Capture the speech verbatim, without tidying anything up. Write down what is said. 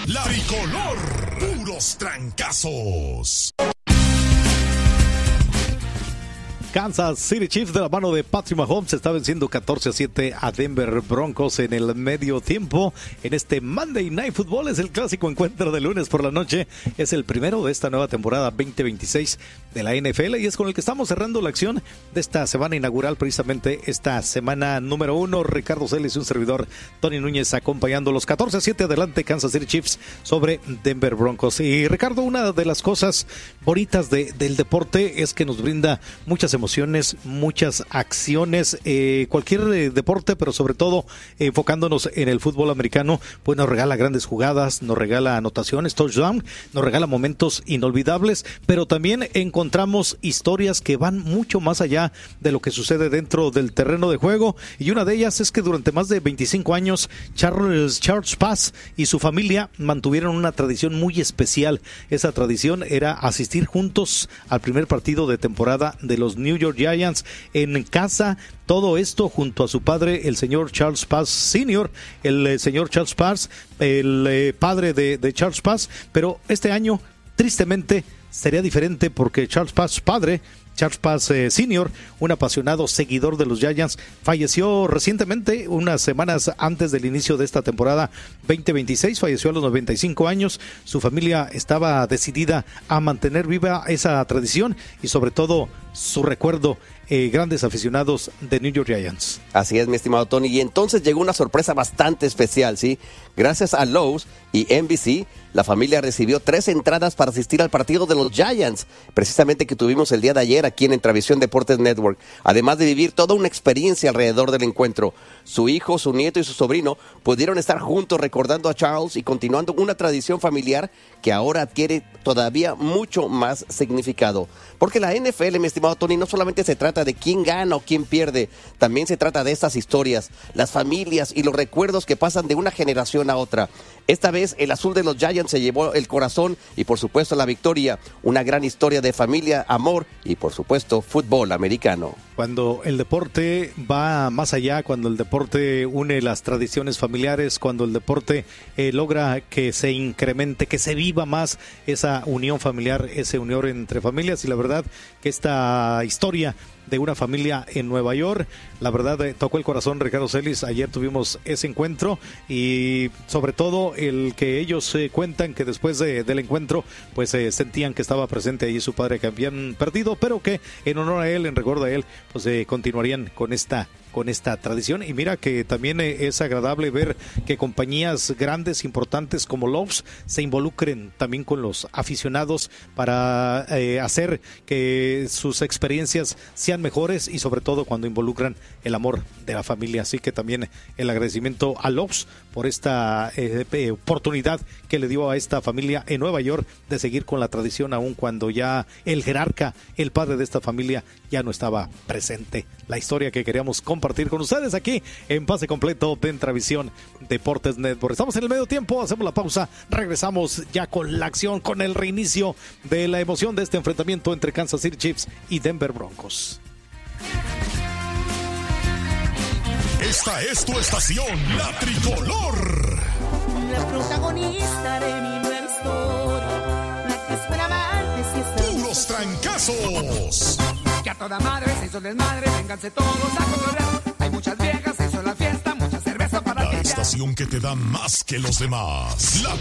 La Tricolor. Puros trancazos. Kansas City Chiefs de la mano de Patrick Mahomes está venciendo catorce a siete a Denver Broncos en el medio tiempo. En este Monday Night Football es el clásico encuentro de lunes por la noche. Es el primero de esta nueva temporada veinte veintiséis de la N F L y es con el que estamos cerrando la acción de esta semana inaugural, precisamente esta semana número uno. Ricardo Celis y un servidor, Tony Núñez, acompañando los catorce a siete adelante Kansas City Chiefs sobre Denver Broncos. Y Ricardo, una de las cosas bonitas de, del deporte es que nos brinda muchas emociones, muchas acciones, eh, cualquier eh, deporte, pero sobre todo eh, enfocándonos en el fútbol americano, pues nos regala grandes jugadas, nos regala anotaciones, touchdown, nos regala momentos inolvidables, pero también encontramos historias que van mucho más allá de lo que sucede dentro del terreno de juego, y una de ellas es que durante más de veinticinco años Charles, Charles Paz y su familia mantuvieron una tradición muy especial. Esa tradición era asistir juntos al primer partido de temporada de los New York Giants en casa. Todo esto junto a su padre, el señor Charles Paz senior, el eh, señor Charles Paz, el eh, padre de, de Charles Paz. Pero este año, tristemente, sería diferente porque Charles Paz padre, Charles Paz eh, senior, un apasionado seguidor de los Giants, falleció recientemente, unas semanas antes del inicio de esta temporada veinte veintiséis, falleció a los noventa y cinco años. Su familia estaba decidida a mantener viva esa tradición y sobre todo su recuerdo, eh, grandes aficionados de New York Giants. Así es, mi estimado Tony, y entonces llegó una sorpresa bastante especial, ¿sí? Gracias a Lowe's y N B C, la familia recibió tres entradas para asistir al partido de los Giants, precisamente que tuvimos el día de ayer aquí en Entravisión Deportes Network, además de vivir toda una experiencia alrededor del encuentro. Su hijo, su nieto y su sobrino pudieron estar juntos recordando a Charles y continuando una tradición familiar que ahora adquiere todavía mucho más significado. Porque la N F L, mi estimado Tony, no solamente se trata de quién gana o quién pierde, también se trata de estas historias, las familias y los recuerdos que pasan de una generación a otra. Esta vez el azul de los Giants se llevó el corazón y por supuesto la victoria, una gran historia de familia, amor y por supuesto fútbol americano. Cuando el deporte va más allá, cuando el deporte une las tradiciones familiares, cuando el deporte eh, logra que se incremente, que se viva más esa unión familiar, esa unión entre familias, y la verdad que esta historia de una familia en Nueva York, la verdad eh, tocó el corazón, Ricardo Celis. Ayer tuvimos ese encuentro y sobre todo el que ellos eh, cuentan que después de, del encuentro pues eh, sentían que estaba presente allí su padre, que habían perdido, pero que en honor a él, en recuerdo a él, pues eh, continuarían con esta con esta tradición. Y mira que también es agradable ver que compañías grandes, importantes como Lowe's se involucren también con los aficionados para eh, hacer que sus experiencias sean mejores y sobre todo cuando involucran el amor de la familia. Así que también el agradecimiento a Lowe's por esta eh, oportunidad que le dio a esta familia en Nueva York de seguir con la tradición aun cuando ya el jerarca, el padre de esta familia, ya no estaba presente. La historia que queríamos compartir con ustedes aquí en Pase Completo de Entravisión Deportes Network. Estamos en el medio tiempo, hacemos la pausa, regresamos ya con la acción, con el reinicio de la emoción de este enfrentamiento entre Kansas City Chiefs y Denver Broncos. Esta es tu estación, La Tricolor. La protagonista de mi nueva historia, la que esperaba antes y está. Puros trancazos. Que a toda madre se hizo desmadre, vénganse todos a colorear. Hay muchas viejas, se hizo la fiesta, mucha cerveza para ti. La estación que te da más que los demás. La